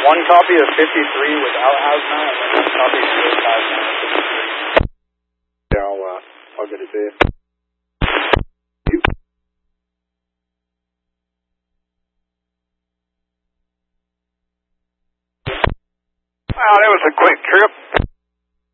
one copy of 53 without hazmat, and then one copy with hazmat. Yeah, I'll get it to you. Well, it was a quick trip.